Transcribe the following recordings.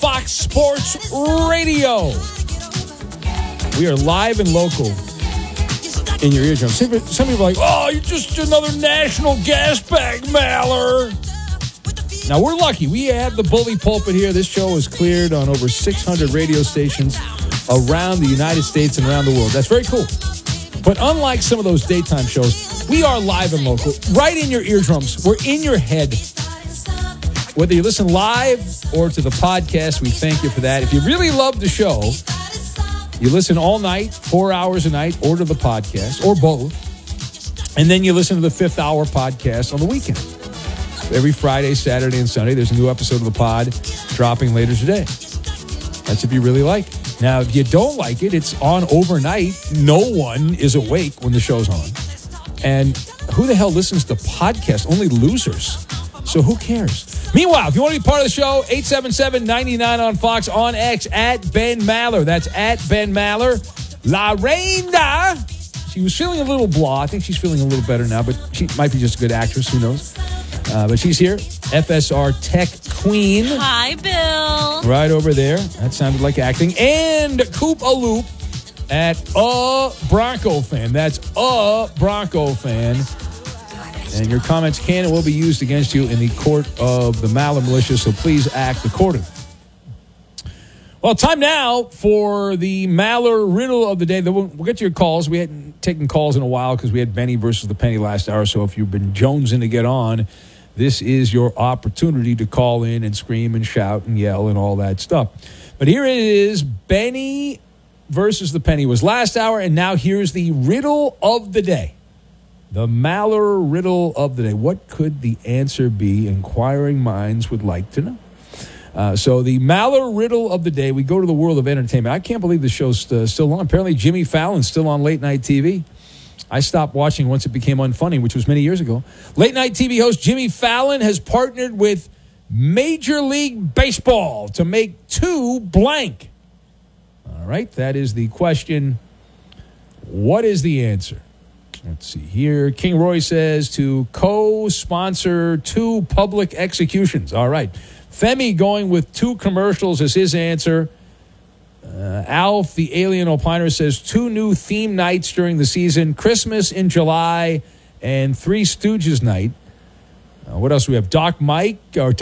Fox Sports Radio. We are live and local in your eardrums. Some people are like, oh, you're just another national gas bag mailer. Now, we're lucky. We have the bully pulpit here. This show is cleared on over 600 radio stations around the United States and around the world. That's very cool. But unlike some of those daytime shows, we are live and local, right in your eardrums. We're in your head. Whether you listen live or to the podcast, we thank you for that. If you really love the show, you listen all night, 4 hours a night, or to the podcast, or both. And then you listen to the fifth hour podcast on the weekend. Every Friday, Saturday, and Sunday, there's a new episode of the pod dropping later today. That's if you really like it. Now, if you don't like it, it's on overnight. No one is awake when the show's on. And who the hell listens to podcasts? Only losers. So who cares? Meanwhile, if you want to be part of the show, 877-99 on Fox, on X, at Ben Maller. That's at Ben Maller. La Reina. She was feeling a little blah. I think she's feeling a little better now, but she might be just a good actress. Who knows? But she's here. FSR Tech Queen. Hi, Bill. Right over there. That sounded like acting. And Coop a Loop at a Bronco fan. That's a Bronco fan. And your comments can and will be used against you in the court of the Maller Militia, so please act accordingly. Well, time now for the Maller riddle of the day. We'll get to your calls. We hadn't taken calls in a while because we had Benny versus the Penny last hour, so if you've been jonesing to get on, this is your opportunity to call in and scream and shout and yell and all that stuff. But here it is. Benny versus the Penny was last hour, and now here's the riddle of the day. The Maller riddle of the day. What could the answer be? Inquiring minds would like to know. So the Maller riddle of the day, we go to the world of entertainment. I can't believe the show's still on. Apparently Jimmy Fallon's still on late night TV. I stopped watching once it became unfunny, which was many years ago. Late night TV host Jimmy Fallon has partnered with Major League Baseball to make two blank. All right, that is the question. What is the answer? Let's see here. King Roy says to co-sponsor two public executions. All right. Femi going with two commercials as his answer. Alf, the alien opiner, says two new theme nights during the season, Christmas in July and Three Stooges night. What else do we have? Doc Dan,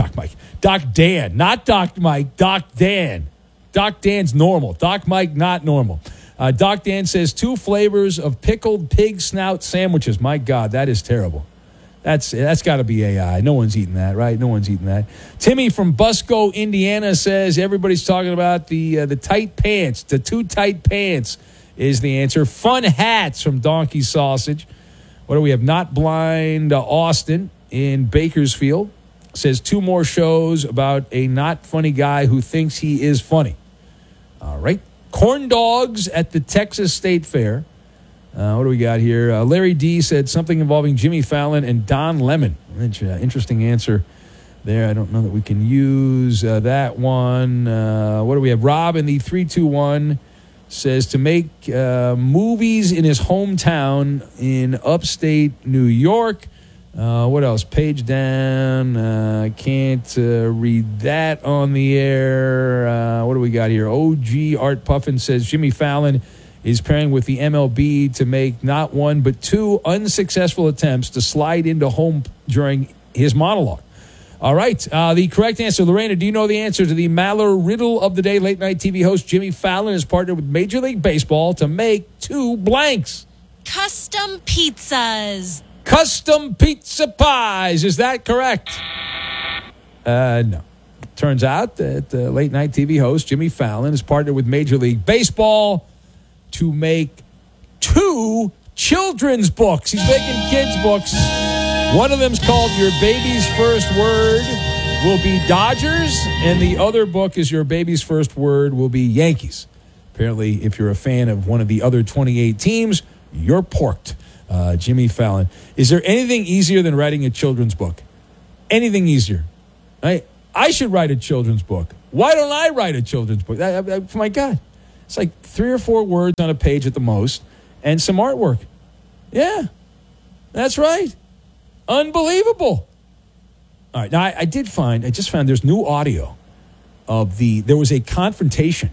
not Doc Mike, Doc Dan. Doc Dan's normal. Doc Mike, not normal. Doc Dan says two flavors of pickled pig snout sandwiches. My God, that is terrible. That's got to be AI. No one's eating that, right? No one's eating that. Timmy from Busco, Indiana says everybody's talking about the tight pants. The two tight pants is the answer. Fun hats from Donkey Sausage. What do we have? Not Blind Austin in Bakersfield says two more shows about a not funny guy who thinks he is funny. All right. Corn dogs at the Texas State Fair. What do we got here? Larry D said something involving Jimmy Fallon and Don Lemon. Interesting answer there. I don't know that we can use that one. What do we have? Rob in the 321 says to make movies in his hometown in upstate New York. What else? Page down. Can't read that on the air. What do we got here? OG Art Puffin says Jimmy Fallon is pairing with the MLB to make not one but two unsuccessful attempts to slide into home during his monologue. All right. The correct answer, Lorena, do you know the answer to the Maller riddle of the day? Late night TV host Jimmy Fallon has partnered with Major League Baseball to make two blanks. Custom pizzas. Custom pizza pies. Is that correct? No. Turns out that late night TV host Jimmy Fallon has partnered with Major League Baseball to make two children's books. He's making kids' books. One of them's called Your Baby's First Word Will Be Dodgers, and the other book is Your Baby's First Word Will Be Yankees. Apparently, if you're a fan of one of the other 28 teams, you're porked. Jimmy Fallon. Is there anything easier than writing a children's book? Anything easier? I should write a children's book. Why don't I write a children's book? My God. It's like 3 or 4 words on a page at the most and some artwork. Yeah, that's right. Unbelievable. All right, now I just found there's new audio of there was a confrontation.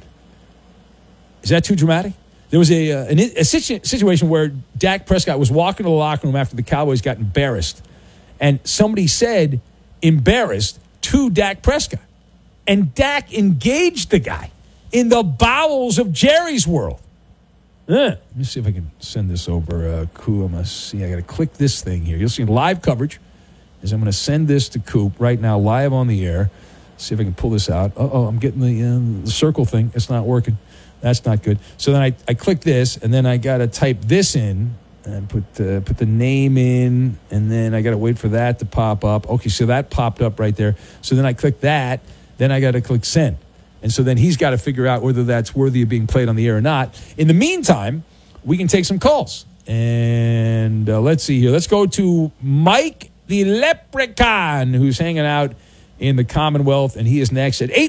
Is that too dramatic? There was a situation where Dak Prescott was walking to the locker room after the Cowboys got embarrassed. And somebody said, embarrassed, to Dak Prescott. And Dak engaged the guy in the bowels of Jerry's World. Let me see if I can send this over. Coop, I'm going to see. I got to click this thing here. You'll see live coverage as I'm going to send this to Coop right now, live on the air. See if I can pull this out. I'm getting the circle thing. It's not working. That's not good. So then I click this, and then I got to type this in and put the name in, and then I got to wait for that to pop up. Okay, so that popped up right there. So then I click that. Then I got to click send. And so then he's got to figure out whether that's worthy of being played on the air or not. In the meantime, we can take some calls. And let's see here. Let's go to Mike the Leprechaun, who's hanging out in the Commonwealth, and he is next at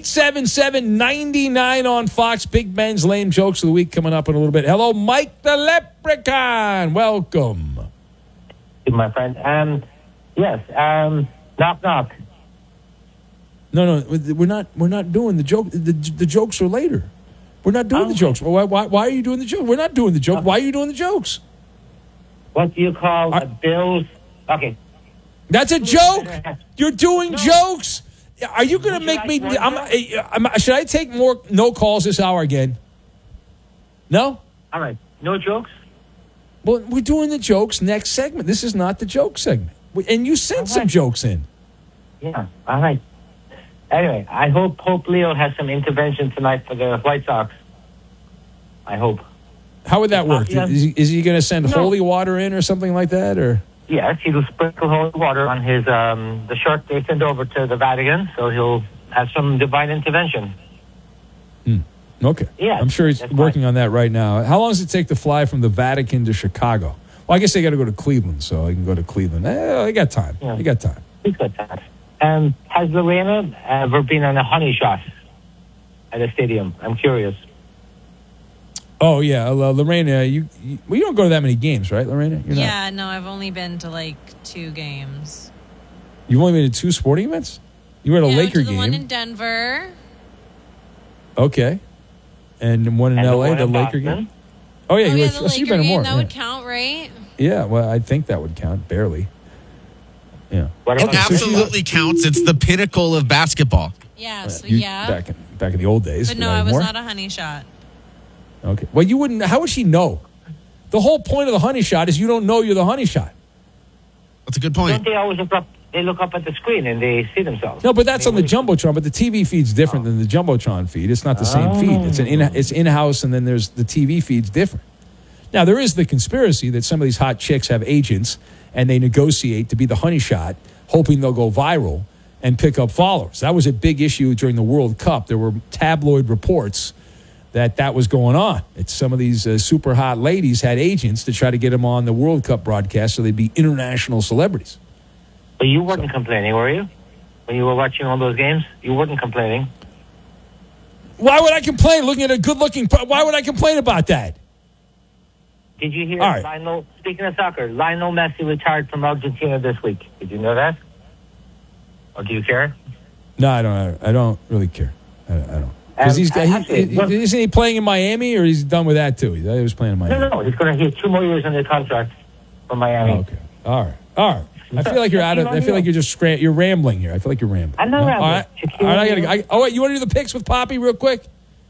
877-99 on Fox. Big Ben's Lame Jokes of the Week coming up in a little bit. Hello, Mike the Leprechaun. Welcome. My friend. Yes. Knock, knock. No, we're not doing the joke. The jokes are later. We're not doing the jokes. Why are you doing the joke? We're not doing the joke. Why are you doing the jokes? What do you call a Bills? Okay. That's a joke. You're doing jokes. Are you going to make me? Should I take more no calls this hour again? No. All right. No jokes. Well, we're doing the jokes next segment. This is not the joke segment. And you sent some jokes in. Yeah. All right. Anyway, I hope Leo has some intervention tonight for the White Sox. I hope. How would that work? Is he going to send holy water in or something like that, or? Yes, he will sprinkle holy water on his the shirt they send over to the Vatican, so he'll have some divine intervention. Okay. Yeah, I'm sure he's working on that right now. How long does it take to fly from the Vatican to Chicago? Well, I guess they got to go to Cleveland, so I can go to Cleveland. I got time. Yeah. I got time. He's got time. Has Lorena ever been on a honey shot at a stadium? I'm curious. Oh, yeah. Lorena, you don't go to that many games, right, Lorena? No, I've only been to like 2 games. You've only been to 2 sporting events? You were at a Laker I went to the game. one in Denver. Okay. And one in L.A., the Laker game? Oh, yeah. The Laker you've been to more. That would count, right? Yeah, well, I think that would count, barely. Yeah. It absolutely counts. It's the pinnacle of basketball. Yeah, Back in the old days. But no, I was not a honey shot. Okay. Well, you wouldn't. How would she know? The whole point of the honey shot is you don't know you're the honey shot. That's a good point. Don't they always look up? They look up at the screen and they see themselves. No, but that's on the Jumbotron. But the TV feed's different than the Jumbotron feed. It's not the same feed. It's in-house, and then there's the TV feed's different. Now, there is the conspiracy that some of these hot chicks have agents, and they negotiate to be the honey shot, hoping they'll go viral and pick up followers. That was a big issue during the World Cup. There were tabloid reports that was going on. It's some of these super hot ladies had agents to try to get them on the World Cup broadcast so they'd be international celebrities. But you weren't complaining, were you? When you were watching all those games, you weren't complaining. Why would I complain? Looking at a good-looking... Why would I complain about that? Did you hear right. Lionel... Speaking of soccer, Lionel Messi retired from Argentina this week. Did you know that? Or do you care? No, I don't. I don't really care. I don't. Because isn't he playing in Miami, or he's done with that too? He was playing in Miami. No. He's going to get 2 more years on the contract for Miami. Okay. All right. I feel like you're out of. I feel like you're rambling here. I feel like you're rambling. I'm not rambling. All right. Wait. You want to do the picks with Poppy real quick?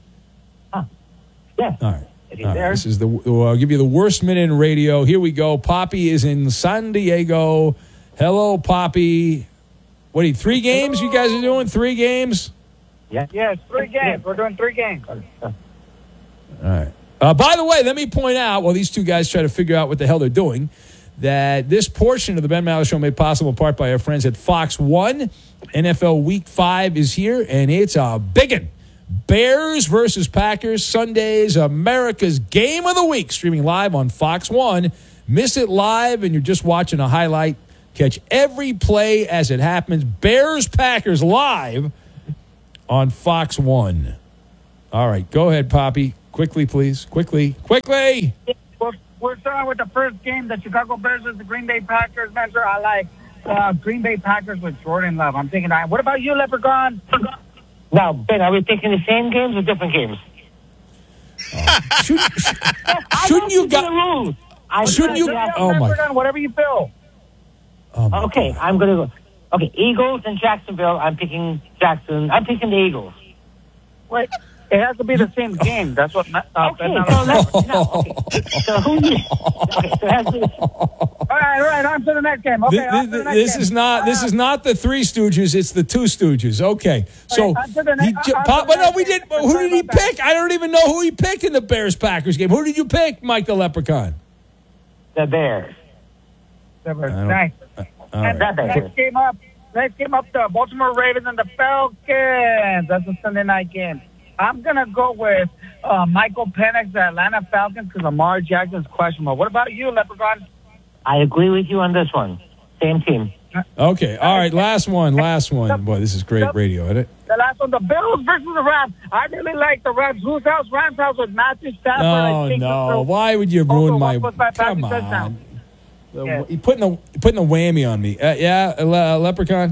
Yeah. All right. This is I'll give you the worst minute in radio. Here we go. Poppy is in San Diego. Hello, Poppy. What are you? 3 games? You guys are doing 3 games? Yeah. Yes, 3 games. We're doing 3 games. All right. By the way, let me point out, while these two guys try to figure out what the hell they're doing, that this portion of the Ben Maller Show made possible in part by our friends at Fox 1. NFL Week 5 is here, and it's a biggin'. Bears versus Packers, Sundays, America's Game of the Week, streaming live on Fox 1. Miss it live, and you're just watching a highlight. Catch every play as it happens. Bears-Packers live on Fox 1. All right, go ahead, Poppy. Quickly, please. Quickly. We're starting with the first game, the Chicago Bears versus the Green Bay Packers. Man, sir, I like Green Bay Packers with Jordan Love. I'm thinking, what about you, Leprechaun? Now, Ben, are we picking the same games or different games? Shouldn't you The got? rules. Shouldn't you? Oh my! Whatever you feel. Oh my Okay, God. I'm going to go. Okay, Eagles and Jacksonville. I'm picking Jackson. I'm picking the Eagles. Wait, it has to be the same game. That's what. Okay, so who you? Okay, so it has to be. All right. On to the next game. Okay, on to the next This game. is not. This is not the Three Stooges. It's the Two Stooges. Okay, so on to the next- on to the but no, next we game. did. Who did he Sorry about that. pick? I don't even know who he picked in the Bears Packers game. Who did you pick, Mike the Leprechaun? The Bears. Nice. All right. That Bears. Next game up, the Baltimore Ravens and the Falcons. That's a Sunday night game. I'm going to go with Michael Penix, the Atlanta Falcons, because Lamar Jackson's questionable. What about you, Leprechaun? I agree with you on this one. Same team. Okay. All right. Last one. Boy, this is great radio, isn't it? The last one, the Bills versus the Rams. I really like the Rams. Whose house? Rams house with Matthew Stafford. I think No. so. Why would you Also, ruin my? one was by Come passing touchdown. on. Yeah. You putting the whammy on me. Leprechaun.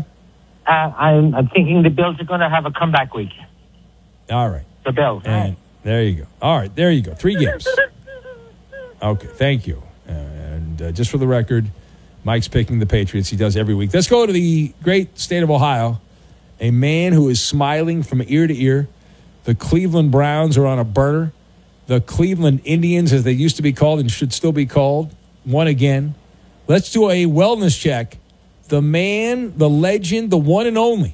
I'm thinking the Bills are going to have a comeback week. All right. The Bills. And there you go. All right, there you go. 3 games. Okay, thank you. And just for the record, Mike's picking the Patriots. He does every week. Let's go to the great state of Ohio. A man who is smiling from ear to ear. The Cleveland Browns are on a burner. The Cleveland Indians, as they used to be called and should still be called, won again. Let's do a wellness check. The man, the legend, the one and only,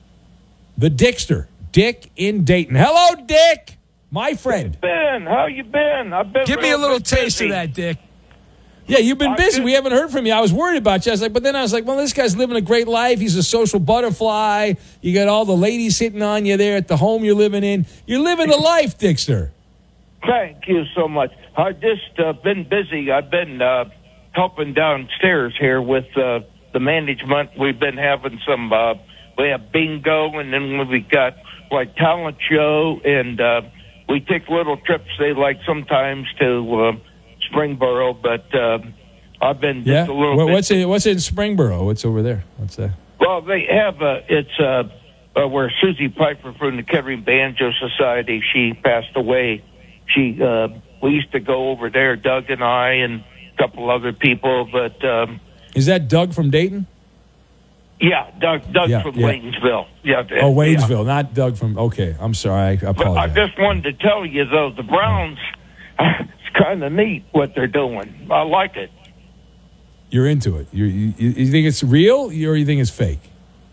the Dickster, Dick in Dayton. Hello, Dick, my friend. Ben, how you been? I've been. Give me a little taste of that, Dick. Yeah, you've been busy. We haven't heard from you. I was worried about you. But then I was like, well, this guy's living a great life. He's a social butterfly. You got all the ladies hitting on you there at the home you're living in. You're living a life, Dickster. Thank you so much. I just been busy. I've been helping downstairs here with the management. We've been having some. We have bingo, and then we got like talent show, and we take little trips. They like sometimes to Springboro, but I've been Yeah. just a little bit. What's in Springboro? What's over there? What's that? Well, they have it's where Susie Piper from the Kettering Banjo Society. She passed away. We used to go over there, Doug and I, and a couple other people. But Is that Doug from Dayton? yeah, Doug from Waynesville. Yeah. Oh, Waynesville, not Doug from. Okay, I'm sorry. I But I apologize. just wanted to tell you though, the Browns. It's kind of neat what they're doing. I like it. You're into it. You think it's real, or you think it's fake?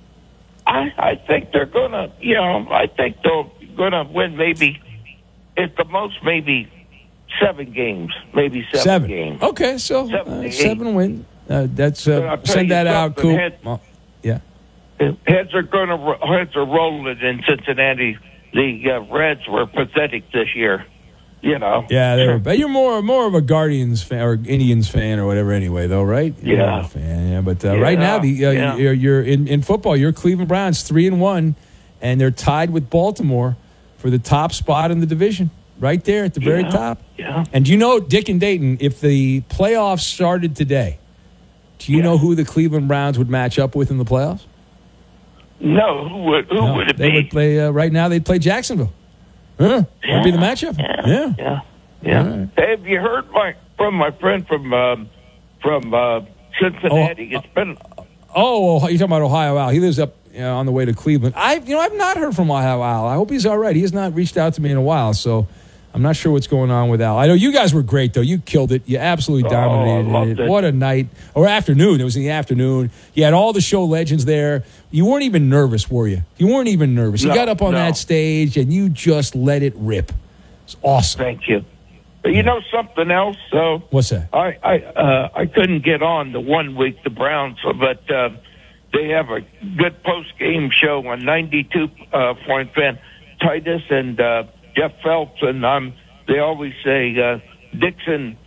I think they're gonna. I think they're gonna win. Maybe at the most, maybe 7 games. Maybe 7 games. Okay, so 7 wins. That's I'll tell send you that out, something, Coop. Well, yeah. Heads are rolling in Cincinnati. The Reds were pathetic this year. Yeah, they were. But you're more of a Guardians fan or Indians fan or whatever. Anyway, though, right? You're Yeah. a fan, yeah. But right now, you're in football. You're Cleveland Browns 3-1, and they're tied with Baltimore for the top spot in the division. Right there at the very top. Yeah. And do you know, Dick and Dayton, if the playoffs started today, do you know who the Cleveland Browns would match up with in the playoffs? No, who would it they be? would play right now. They'd play Jacksonville. That'd be the matchup. Yeah. Yeah. Hey, have you heard from my friend from Cincinnati? It's been. Oh, you're talking about Ohio Al. He lives up on the way to Cleveland. I've not heard from Ohio Al. I hope he's all right. He has not reached out to me in a while, so I'm not sure what's going on with Al. I know you guys were great, though. You killed it. You absolutely dominated loved it. What a night. Or afternoon. It was in the afternoon. You had all the show legends there. You weren't even nervous, were you? You weren't even nervous. You got up on that stage, and you just let it rip. It's awesome. Thank you. But you know something else? So What's that? I couldn't get on the 1 week, the Browns, but they have a good post-game show on 92 Point Fan. Titus and Jeff Phelps, and they always say Dixon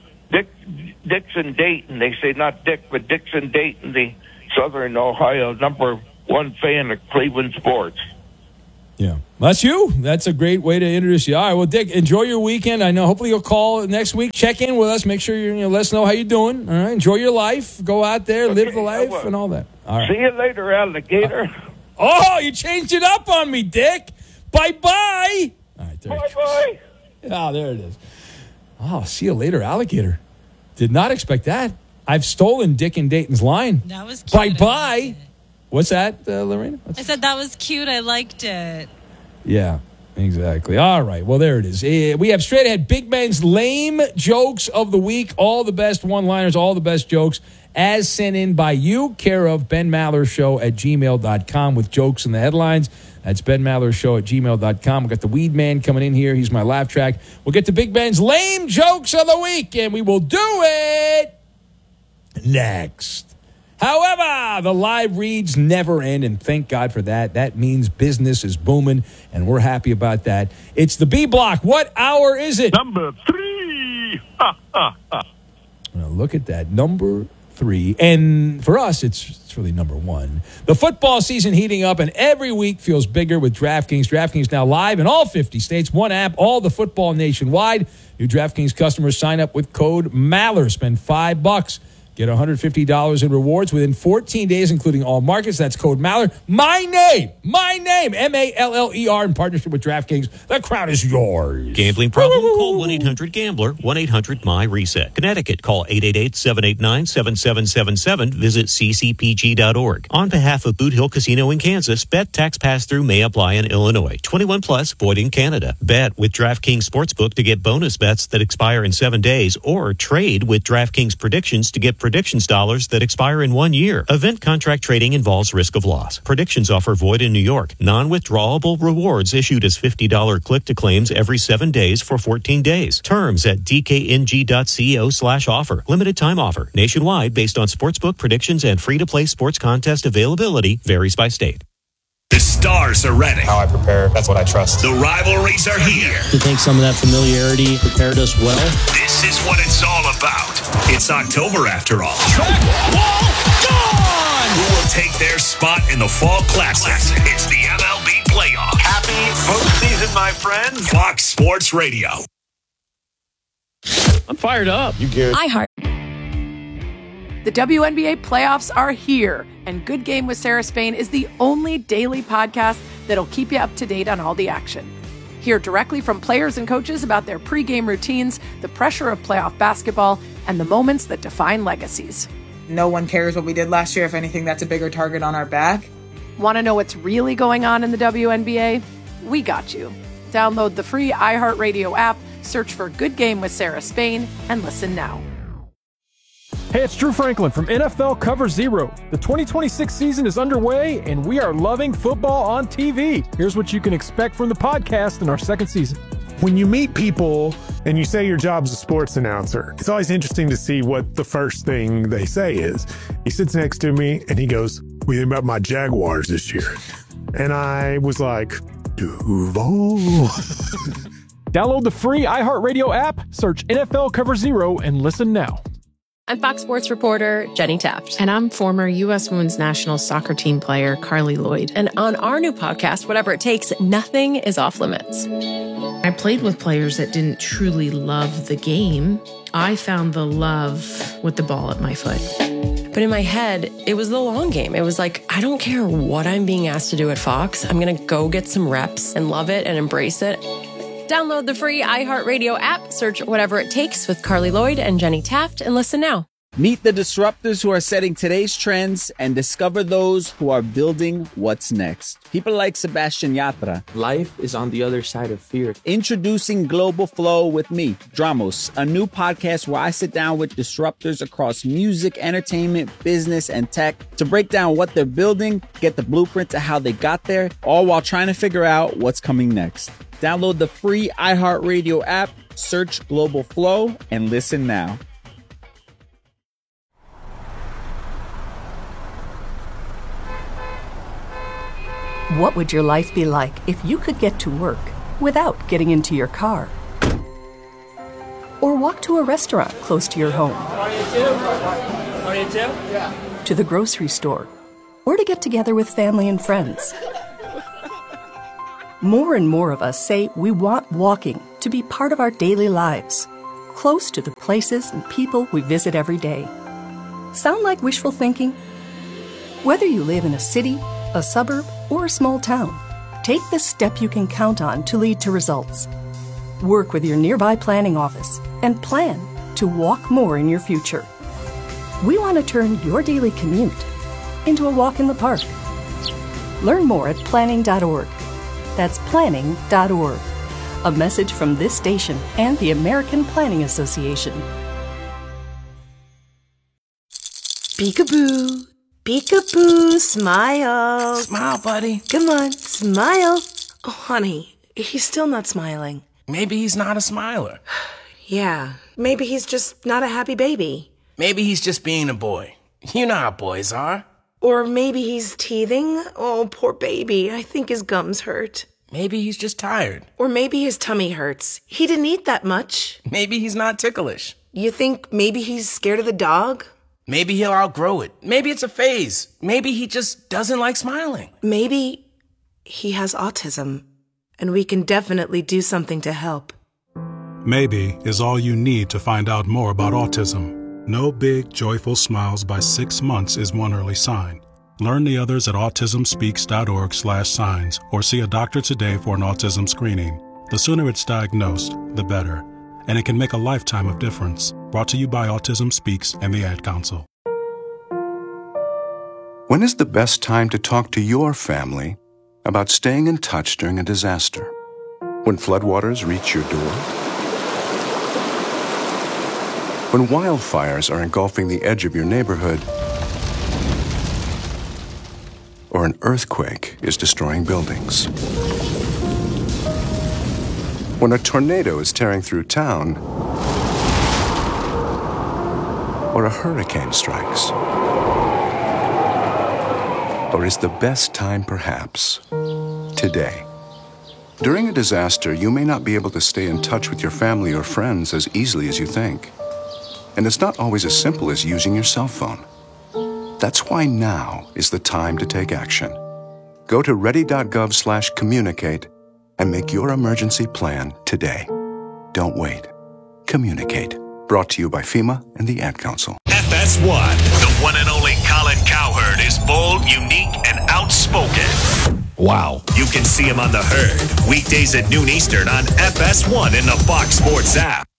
Dayton. They say not Dick, but Dixon Dayton, the Southern Ohio #1 fan of Cleveland sports. Yeah. That's you. That's a great way to introduce you. All right. Well, Dick, enjoy your weekend. I know hopefully you'll call next week. Check in with us. Make sure you let us know how you're doing. All right. Enjoy your life. Go out there, live the life and all that. All right. See you later, alligator. Oh, you changed it up on me, Dick. Bye-bye. All right, there Bye-bye. Oh, there it is. Oh, see you later, alligator. Did not expect that. I've stolen Dick and Dayton's line. That was cute. I liked Bye-bye. it. What's that, Lorena? I said that was cute. I liked it. Yeah, exactly. All right. Well, there it is. We have straight ahead Big Ben's lame jokes of the week. All the best one-liners, all the best jokes as sent in by you, care of Ben Maller Show at gmail.com with jokes in the headlines. That's Ben Maller Show at gmail.com. We've got the Weed Man coming in here. He's my laugh track. We'll get to Big Ben's lame jokes of the week, and we will do it next. However, the live reads never end, and thank God for that. That means business is booming, and we're happy about that. It's the B Block. What hour is it? Number 3. Now, look at that. Number 3. And for us, it's really number 1. The football season heating up, and every week feels bigger with DraftKings. DraftKings now live in all 50 states. One app, all the football nationwide. New DraftKings customers sign up with code MALLER. Spend $5. Get $150 in rewards within 14 days, including all markets. That's code MALLER. My name, MALLER, in partnership with DraftKings. The crown is yours. Gambling problem? Call 1-800-GAMBLER, 1-800-MY-RESET. Connecticut, call 888-789-7777. Visit ccpg.org. On behalf of Boot Hill Casino in Kansas, bet tax pass-through may apply in Illinois. 21 plus, void in Canada. Bet with DraftKings Sportsbook to get bonus bets that expire in 7 days, or trade with DraftKings Predictions to get predictions dollars that expire in 1 year. Event contract trading involves risk of loss. Predictions offer void in New York. Non-withdrawable rewards issued as $50 click-to-claims every 7 days for 14 days. Terms at dkng.co/offer. Limited time offer. Nationwide based on sportsbook predictions and free-to-play sports contest availability varies by state. The stars are ready. How I prepare, that's what I trust. The rivalries are here. I think some of that familiarity prepared us well. This is what it's all about. It's October after all. Track wall gone! Who will take their spot in the Fall Classic? It's the MLB playoffs. Happy postseason, my friends. Fox Sports Radio. I'm fired up. You good? iHeart. The WNBA playoffs are here, and Good Game with Sarah Spain is the only daily podcast that'll keep you up to date on all the action. Hear directly from players and coaches about their pregame routines, the pressure of playoff basketball, and the moments that define legacies. No one cares what we did last year. If anything, that's a bigger target on our back. Want to know what's really going on in the WNBA? We got you. Download the free iHeartRadio app, search for Good Game with Sarah Spain, and listen now. Hey, it's Drew Franklin from NFL Cover Zero. The 2026 season is underway, and we are loving football on TV. Here's what you can expect from the podcast in our second season. When you meet people and you say your job's a sports announcer, it's always interesting to see what the first thing they say is. He sits next to me, and he goes, "What do you think about my Jaguars this year?" And I was like, Duval. Download the free iHeartRadio app, search NFL Cover Zero, and listen now. I'm Fox Sports reporter Jenny Taft. And I'm former U.S. Women's National Soccer Team player Carly Lloyd. And on our new podcast, Whatever It Takes, nothing is off limits. I played with players that didn't truly love the game. I found the love with the ball at my foot. But in my head, it was the long game. It was like, I don't care what I'm being asked to do at Fox. I'm going to go get some reps and love it and embrace it. Download the free iHeartRadio app, search Whatever It Takes with Carly Lloyd and Jenny Taft, and listen now. Meet the disruptors who are setting today's trends and discover those who are building what's next. People like Sebastian Yatra. Life is on the other side of fear. Introducing Global Flow with me, Dramos, a new podcast where I sit down with disruptors across music, entertainment, business, and tech to break down what they're building, get the blueprint to how they got there, all while trying to figure out what's coming next. Download the free iHeartRadio app, search Global Flow, and listen now. What would your life be like if you could get to work without getting into your car? Or walk to a restaurant close to your home? To the grocery store? Or to get together with family and friends? More and more of us say we want walking to be part of our daily lives, close to the places and people we visit every day. Sound like wishful thinking? Whether you live in a city, a suburb, or a small town, Take the step you can count on to lead to results. Work with your nearby planning office and plan to walk more in your future. We want to turn your daily commute into a walk in the park. Learn more at planning.org. That's planning.org. A message from this station and the American Planning Association. Peekaboo. Peekaboo. Smile. Smile, buddy. Come on, smile. Oh, honey, he's still not smiling. Maybe he's not a smiler. Yeah, maybe he's just not a happy baby. Maybe he's just being a boy. You know how boys are. Or maybe he's teething. Oh, poor baby. I think his gums hurt. Maybe he's just tired. Or maybe his tummy hurts. He didn't eat that much. Maybe he's not ticklish. You think maybe he's scared of the dog? Maybe he'll outgrow it. Maybe it's a phase. Maybe he just doesn't like smiling. Maybe he has autism, and we can definitely do something to help. Maybe is all you need to find out more about autism. No big, joyful smiles by 6 months is one early sign. Learn the others at autismspeaks.org/signs or see a doctor today for an autism screening. The sooner it's diagnosed, the better. And it can make a lifetime of difference. Brought to you by Autism Speaks and the Ad Council. When is the best time to talk to your family about staying in touch during a disaster? When floodwaters reach your door? When wildfires are engulfing the edge of your neighborhood? Or an earthquake is destroying buildings? When a tornado is tearing through town? Or a hurricane strikes? Or is the best time perhaps today? During a disaster, you may not be able to stay in touch with your family or friends as easily as you think. And it's not always as simple as using your cell phone. That's why now is the time to take action. Go to ready.gov/communicate and make your emergency plan today. Don't wait. Communicate. Brought to you by FEMA and the Ad Council. FS1, the one and only Colin Cowherd is bold, unique, and outspoken. Wow. You can see him on The Herd, weekdays at noon Eastern on FS1 in the Fox Sports app.